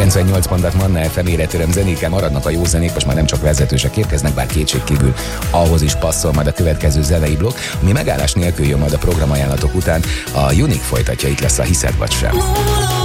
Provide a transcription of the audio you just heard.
98 pontot Manna FM éretöröm zenékkel maradnak a jó zenék, most már nem csak vezetősek érkeznek, bár kétségkívül ahhoz is passzol majd a következő zenei blokk, ami megállás nélkül jön majd a programajánlatok után. A Unique folytatja, itt lesz a Hiszed vagy sem.